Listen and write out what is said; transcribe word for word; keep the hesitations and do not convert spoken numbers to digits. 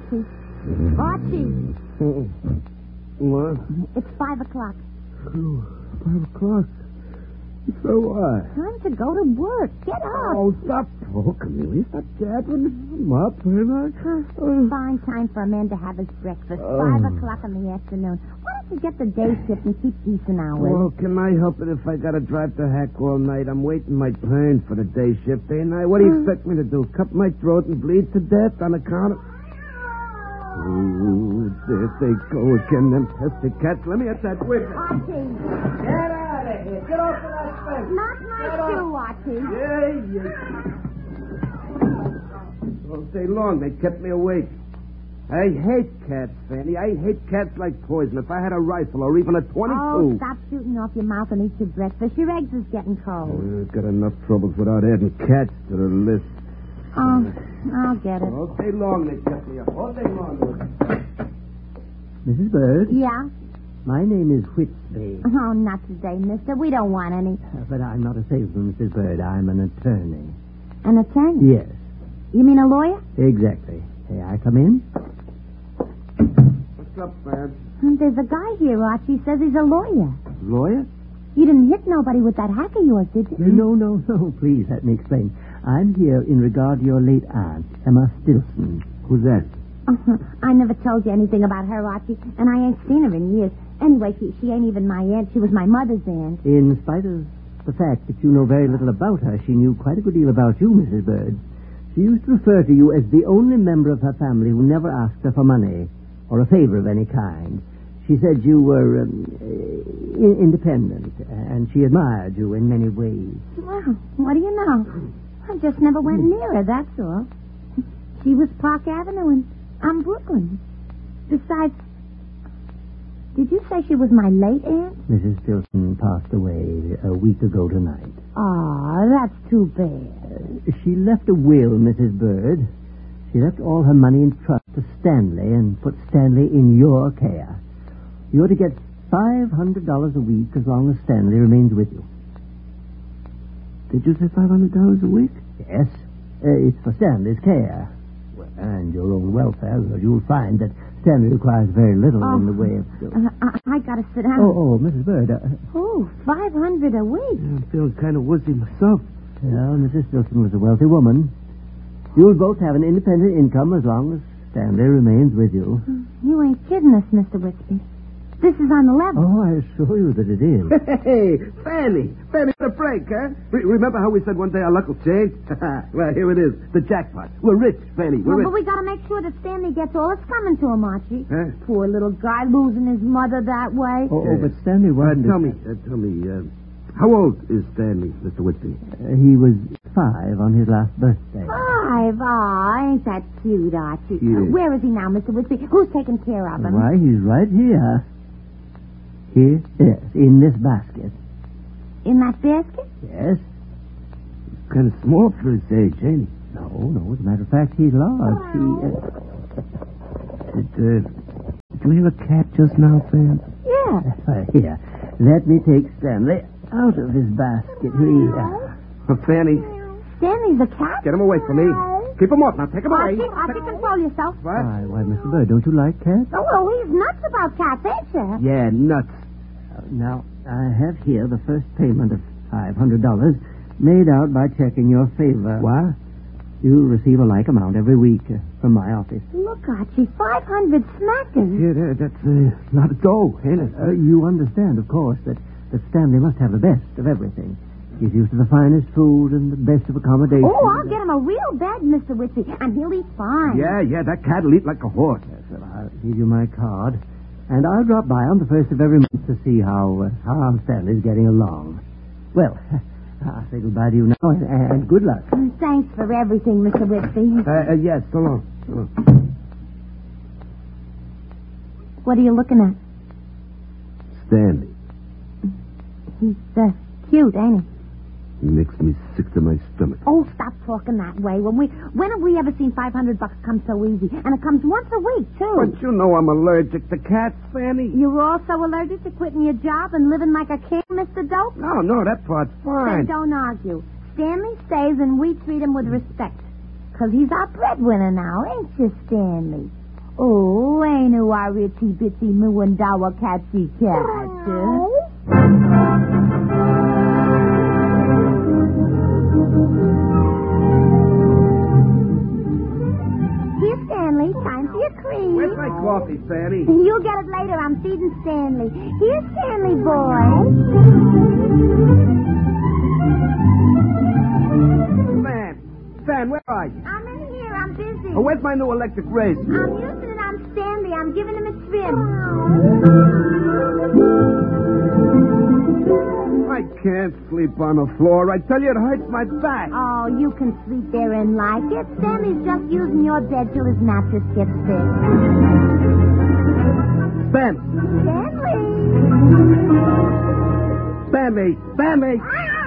Archie. Archie. What? It's five o'clock. Oh, five o'clock. So what? Time to go to work. Get up. Oh, stop talking to me. Stop jabbering. I'm up, ain't I? Oh. Fine time for a man to have his breakfast. Oh. Five o'clock in the afternoon. Why don't you get the day shift and keep decent hours? Well, can I help it if I gotta drive to Hack all night? I'm waiting my turn for the day shift, ain't I? What do you expect me to do? Cut my throat and bleed to death on account of... Ooh, there they go again, them pesky cats. Let me at that whip. Archie. Get out of here. Get off of that fence. Not my shoe, Archie. Yeah, yeah. All day long, they kept me awake. I hate cats, Fanny. I hate cats like poison. If I had a rifle or even a twenty-two... Oh, stop shooting off your mouth and eat your breakfast. Your eggs is getting cold. Uh, got enough troubles without adding cats to the list. Oh, I'll get it. All day long, they kept me up. All day long. Missus Bird? Yeah? My name is Whitby. Oh, not today, mister. We don't want any. Uh, but I'm not a salesman, Missus Bird. I'm an attorney. An attorney? Yes, You mean a lawyer? exactly. May I come in? What's up, man? There's a guy here, Archie. Says he's a lawyer. Lawyer? You didn't hit nobody with that hack of yours, did you? No, no, no. Please, let me explain. I'm here in regard to your late aunt, Emma Stilson. Who's that? Uh-huh. I never told you anything about her, Archie, and I ain't seen her in years. Anyway, she, she ain't even my aunt. She was my mother's aunt. In spite of the fact that you know very little about her, she knew quite a good deal about you, Missus Bird. She used to refer to you as the only member of her family who never asked her for money or a favor of any kind. She said you were um, uh, independent, and she admired you in many ways. Well, what do you know? I just never went near her, that's all. She was Park Avenue, and I'm Brooklyn. Besides, did you say she was my late aunt? Missus Stilson passed away a week ago tonight. Aw, that's too bad. Uh, she left a will, Missus Bird. She left all her money in trust to Stanley and put Stanley in your care. You're to get five hundred dollars a week as long as Stanley remains with you. Did you say five hundred dollars a week? Yes. Uh, it's for Stanley's care. Well, and your own welfare, because you'll find that Stanley requires very little Oh, in the way of... Uh, I, I gotta sit down. Oh, oh, Missus Bird. Uh, Oh, five hundred a week. Yeah, I'm feeling kind of woozy myself. well, Missus Stilson was a wealthy woman. You'll both have an independent income as long as Stanley remains with you. You ain't kidding us, Mister Whitby. This is on the level. Oh, I assure you that it is. Hey, Fanny. Fanny, what a break, huh? Re- remember how we said one day our luck will change? Well, here it is. The jackpot. We're rich, Fanny. We're Well, but we rich. gotta make sure that Stanley gets all that's coming to him, Archie. Huh? Poor little guy losing his mother that way. Oh, oh, but Stanley Uh, wasn't... tell me, uh, tell me, uh, how old is Stanley, Mister Whitby? Uh, he was five on his last birthday. Five. Aw, ain't that cute, Archie? Yeah. Where is he now, Mister Whitby? Who's taking care of him? Why, he's right here. Here? Yes, in this basket. In that basket? Yes. Kind of small for his age, ain't he? No, no, as a matter of fact, he's large. He, uh, Did, uh, did you hear a cat just now, Fan? Yeah. uh, here, let me take Stanley out of his basket here. Uh, Fanny, Stanley's a cat? get him away from me. Keep him off now. Take him away. Archie, Archie, control yourself. What? Why, why, Mister Bird, don't you like cats? Oh, well, he's nuts about cats, ain't you? Yeah, nuts. Uh, now, I have here the first payment of five hundred dollars made out by check in your favor. What? You'll receive a like amount every week uh, from my office. Look, Archie, five hundred smackers. Yeah, that, that's uh, a lot of dough, ain't it? Uh, you understand, of course, that, that Stanley must have the best of everything. He's used to the finest food and the best of accommodation. Oh, I'll get him a real bed, Mister Whitby, and he'll eat fine. Yeah, yeah, that cat'll eat like a horse. Yes, well, I'll give you my card. And I'll drop by on the first of every month to see how, uh, how Stanley's getting along. Well, I'll say goodbye to you now, and, and good luck. Thanks for everything, Mister Whitby. Uh, uh, yes, so long. So long. What are you looking at? Stanley. He's uh, cute, ain't he? He makes me sick to my stomach. Oh, stop talking that way. When we, when have we ever seen five hundred bucks come so easy? And it comes once a week, too. But you know I'm allergic to cats, Fanny. You're also allergic to quitting your job and living like a king, Mister Dope? No, no, that part's Then fine. don't argue. Stanley stays and we treat him with respect. Because he's our breadwinner now, ain't you, Stanley? Oh, ain't you a ritty bitty muandawa catsy cat? Here, Stanley, time for your cream. Where's my coffee, Fanny? You'll get it later. I'm feeding Stanley. Here, Stanley boy. Fan, Fan, where are you? I'm in here. I'm busy. Oh, where's my new electric razor? I'm using it on Stanley. I'm giving him a trim. I can't sleep on the floor. I tell you, it hurts my back. Oh, you can sleep there and like it. Stanley's just using your bed till his mattress gets fixed. Stan. Stanley! Stanley. Stanley.